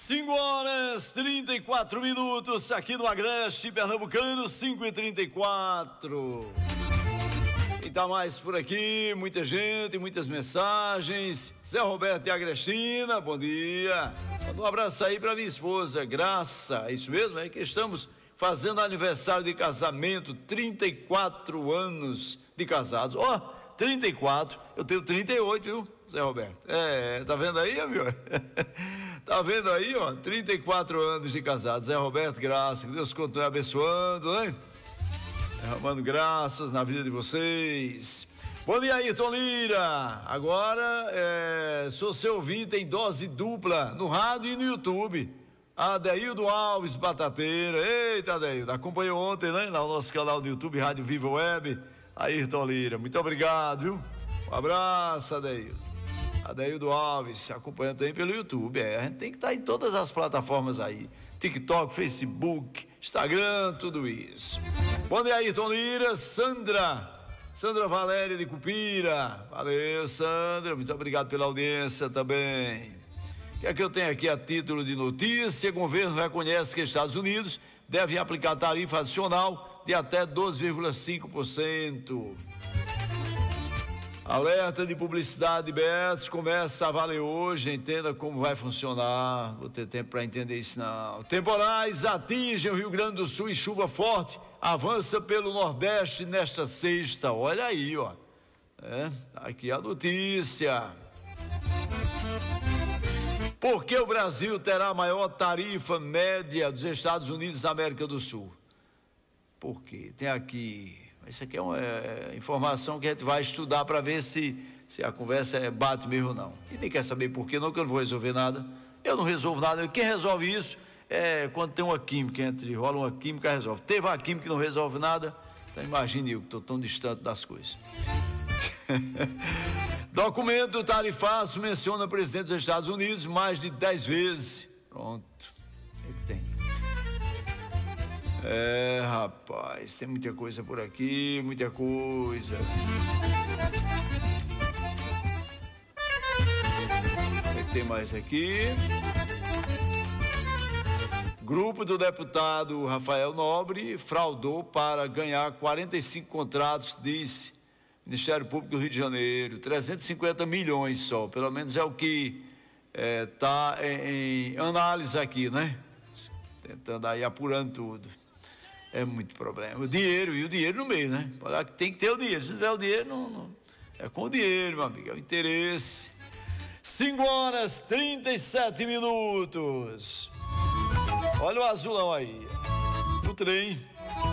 5h34 aqui no Agreste Pernambucano, 5h34. Quem tá mais por aqui? Muita gente, muitas mensagens. Zé Roberto e Agrestina, bom dia. Manda um abraço aí pra minha esposa, Graça. É isso mesmo? É que estamos fazendo aniversário de casamento, 34 anos de casados. Ó, 34, eu tenho 38, viu, Zé Roberto? Tá vendo aí, amigo? Tá vendo aí, ó, 34 anos de casados. Zé Roberto, Graça, que Deus continue abençoando, né? Derramando graças na vida de vocês. Bom dia, Ayrton Lira. Agora, sou seu ouvinte em dose dupla, no rádio e no YouTube. Adeildo Alves, Batateira. Eita, Adeildo, acompanhou ontem, né? Lá no nosso canal do YouTube, Rádio Viva Web. Ayrton Lira, muito obrigado, viu? Um abraço, Adeildo. Adeildo Alves, se acompanha também pelo YouTube. A gente tem que estar em todas as plataformas aí: TikTok, Facebook, Instagram, tudo isso. Bom dia, Ayrton Lira. Sandra Valéria de Cupira. Valeu, Sandra, muito obrigado pela audiência também. O que é que eu tenho aqui a título de notícia? O governo reconhece que Estados Unidos devem aplicar tarifa adicional de até 12,5%. Alerta de publicidade BS começa a valer hoje. Entenda como vai funcionar. Vou ter tempo para entender isso não. Temporais atingem o Rio Grande do Sul e chuva forte avança pelo Nordeste nesta sexta. Olha aí, ó. Tá aqui a notícia. Por que o Brasil terá a maior tarifa média dos Estados Unidos da América do Sul? Por quê? Tem aqui. Isso aqui é uma informação que a gente vai estudar para ver se a conversa bate mesmo ou não. E nem quer saber por que não, que eu não vou resolver nada. Eu não resolvo nada. Quem resolve isso é quando tem uma química, rola uma química, resolve. Teve uma química que não resolve nada, então imagine eu que estou tão distante das coisas. Documento tarifaço menciona o presidente dos Estados Unidos mais de 10 vezes. Pronto. É que tem. Rapaz, tem muita coisa por aqui, muita coisa. O que tem mais aqui? Grupo do deputado Rafael Nobre fraudou para ganhar 45 contratos, disse Ministério Público do Rio de Janeiro. 350 milhões só, pelo menos é o que está em análise aqui, né? Tentando aí, apurando tudo. É muito problema. O dinheiro no meio, né? Tem que ter o dinheiro. Se não tiver o dinheiro, não. É com o dinheiro, meu amigo. É o interesse. 5h37. Olha o azulão aí. O trem.